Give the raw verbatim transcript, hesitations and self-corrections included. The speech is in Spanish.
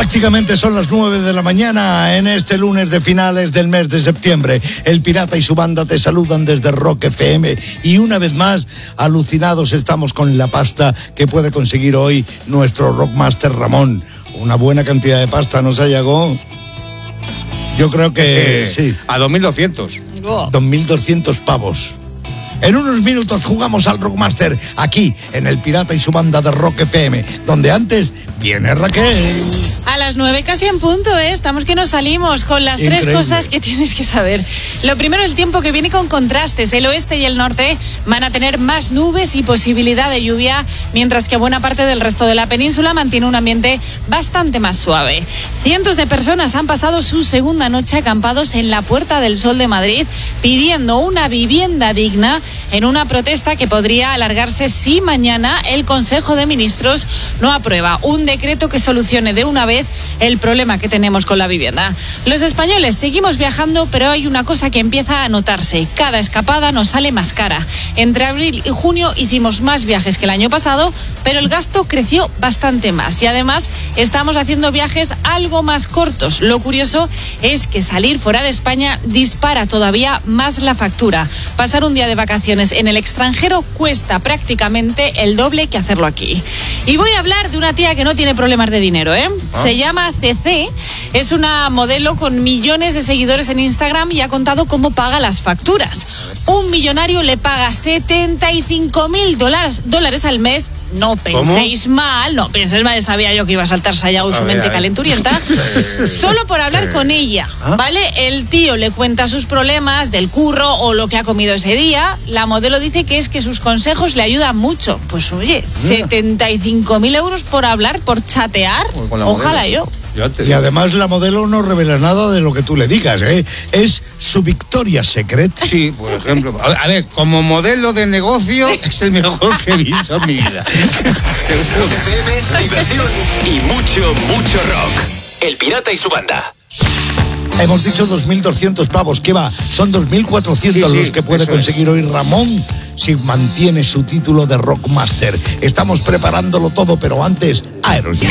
Prácticamente son las nueve de la mañana en este lunes de finales del mes de septiembre. El Pirata y su banda te saludan desde Rock F M y una vez más, alucinados estamos con la pasta que puede conseguir hoy nuestro Rockmaster Ramón. Una buena cantidad de pasta, ¿no se llegó? Yo creo que eh, sí. A dos mil doscientos. Oh. dos mil doscientos pavos. En unos minutos jugamos al Rockmaster aquí en El Pirata y su banda de Rock F M, donde antes viene Raquel. A las nueve casi en punto, ¿eh? Estamos que nos salimos con las Increíble. tres cosas que tienes que saber. Lo primero, el tiempo que viene con contrastes. El oeste y el norte van a tener más nubes y posibilidad de lluvia, mientras que buena parte del resto de la península mantiene un ambiente bastante más suave. Cientos de personas han pasado su segunda noche acampados en la Puerta del Sol de Madrid, pidiendo una vivienda digna en una protesta que podría alargarse si mañana el Consejo de Ministros no aprueba un decreto que solucione de una vez el problema que tenemos con la vivienda. Los españoles seguimos viajando, pero hay una cosa que empieza a notarse. Cada escapada nos sale más cara. Entre abril y junio hicimos más viajes que el año pasado, pero el gasto creció bastante más. Y además estamos haciendo viajes algo más cortos. Lo curioso es que salir fuera de España dispara todavía más la factura. Pasar un día de vacaciones en el extranjero cuesta prácticamente el doble que hacerlo aquí. Y voy a hablar de una tía que no tiene problemas de dinero, ¿eh? ¿Ah? Se llama C C, es una modelo con millones de seguidores en Instagram y ha contado cómo paga las facturas. Un millonario le paga setenta y cinco mil dólares, dólares al mes. No penséis ¿Cómo? mal, no penséis mal, sabía yo que iba a saltar Sayago su A ver, mente a ver. calenturienta, solo por hablar con ella, ¿Ah? ¿vale? El tío le cuenta sus problemas del curro o lo que ha comido ese día. La modelo dice que es que sus consejos le ayudan mucho. Pues oye, setenta y cinco mil euros por hablar, por chatear, Pues con la ojalá modelo. yo. Ya te Y digo. además la modelo no revela nada de lo que tú le digas, ¿eh? Es su Victoria's Secret. Sí, por ejemplo. A ver, a ver, como modelo de negocio es el mejor que he visto en mi vida. Rock F M, diversión y mucho, mucho rock. El Pirata y su banda. Hemos dicho dos mil doscientos pavos, ¿qué va? Son dos mil cuatrocientos Sí, sí, los que puede eso conseguir hoy Ramón si mantiene su título de Rockmaster. Estamos preparándolo todo, pero antes, Aerosmith.